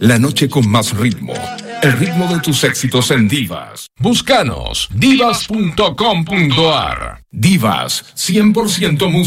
La noche con más ritmo. El ritmo de tus éxitos en Divas. Búscanos, divas.com.ar. Divas, 100% música.